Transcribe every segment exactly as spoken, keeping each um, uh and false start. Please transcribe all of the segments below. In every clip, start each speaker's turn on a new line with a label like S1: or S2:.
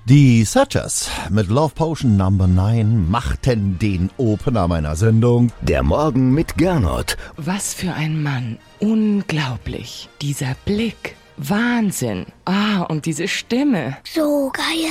S1: Die Searchers mit Love Potion Number neun machten den Opener meiner Sendung.
S2: Der Morgen mit Gernot.
S3: Was für ein Mann. Unglaublich. Dieser Blick. Wahnsinn. Ah, und diese Stimme.
S4: So geil.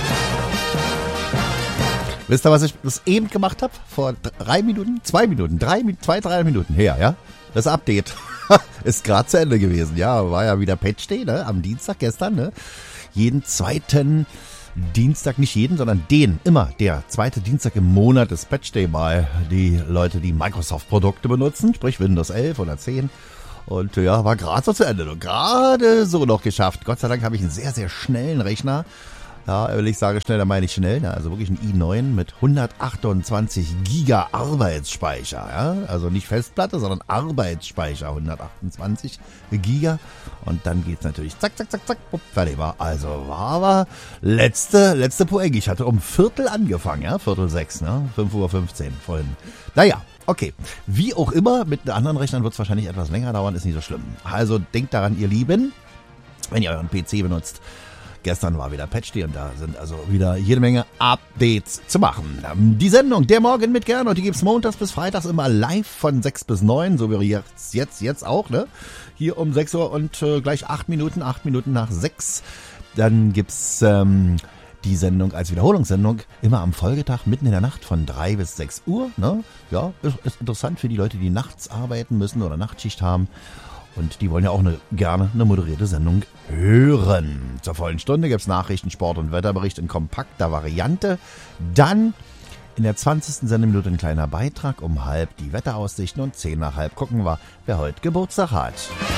S1: Wisst ihr, was ich das eben gemacht habe? Vor drei Minuten, zwei Minuten, drei, zwei, drei Minuten her, ja? Das Update ist gerade zu Ende gewesen. Ja, war ja wieder Patch Day, ne? Am Dienstag gestern, ne? Jeden zweiten Dienstag, nicht jeden, sondern den, immer der zweite Dienstag im Monat ist Patch Day bei die Leute, die Microsoft-Produkte benutzen, sprich Windows elf oder zehn. Und ja, war gerade so zu Ende. Gerade so noch geschafft. Gott sei Dank habe ich einen sehr, sehr schnellen Rechner. Ja, will ich sagen schnell, da meine ich schnell. Ne? Also wirklich ein i neun mit hundertachtundzwanzig Giga Arbeitsspeicher. Ja? Also nicht Festplatte, sondern Arbeitsspeicher. hundertachtundzwanzig Giga. Und dann geht's natürlich zack, zack, zack, zack. Upp, fertig war. Also war aber letzte, letzte Poeng. Ich hatte um Viertel angefangen. Ja, Viertel sechs, ne? fünf Uhr fünfzehn vorhin. Naja. Okay, wie auch immer, mit anderen Rechnern wird es wahrscheinlich etwas länger dauern, ist nicht so schlimm. Also denkt daran, ihr Lieben, wenn ihr euren P C benutzt, gestern war wieder Patch Day und da sind also wieder jede Menge Updates zu machen. Die Sendung Der Morgen mit Gernot, die gibt's montags bis freitags immer live von sechs bis neun, so wie jetzt, jetzt, jetzt auch, ne? Hier um sechs Uhr und äh, gleich acht Minuten, acht Minuten nach sechs. Dann gibt's ähm, die Sendung als Wiederholungssendung immer am Folgetag, mitten in der Nacht von drei bis sechs Uhr. Ne? Ja, ist, ist interessant für die Leute, die nachts arbeiten müssen oder Nachtschicht haben. Und die wollen ja auch eine, gerne eine moderierte Sendung hören. Zur vollen Stunde gibt's Nachrichten, Sport und Wetterbericht in kompakter Variante. Dann in der zwanzigsten Sendeminute ein kleiner Beitrag, um halb die Wetteraussichten und zehn nach halb gucken wir, wer heute Geburtstag hat.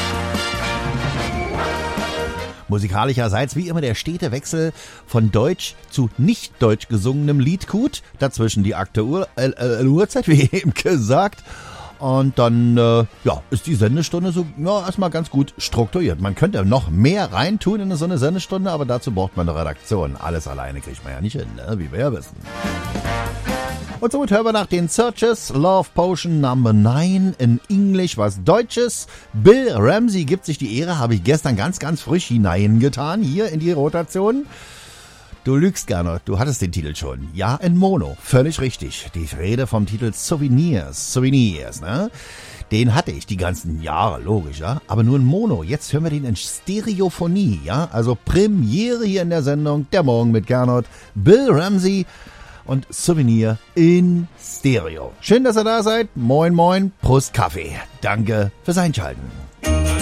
S1: Musikalischerseits wie immer der stete Wechsel von Deutsch zu nicht deutsch gesungenem Liedgut. Dazwischen die aktuelle äh, äh, Uhrzeit, wie eben gesagt. Und dann äh, ja, ist die Sendestunde so ja, erstmal ganz gut strukturiert. Man könnte noch mehr reintun in so eine Sendestunde, aber dazu braucht man eine Redaktion. Alles alleine kriegt man ja nicht hin, ne? Wie wir ja wissen. Und somit hören wir nach den Searches Love Potion Number neun in Englisch was Deutsches. Bill Ramsey gibt sich die Ehre, habe ich gestern ganz, ganz frisch hineingetan hier in die Rotation. Du lügst, Gernot, du hattest den Titel schon. Ja, in Mono, völlig richtig. Die Rede vom Titel Souvenirs, Souvenirs, ne? Den hatte ich die ganzen Jahre, logisch, ja? Aber nur in Mono. Jetzt hören wir den in Stereophonie, ja? Also Premiere hier in der Sendung, Der Morgen mit Gernot, Bill Ramsey und Souvenir in Stereo. Schön, dass ihr da seid. Moin, moin, Prost Kaffee. Danke fürs Einschalten.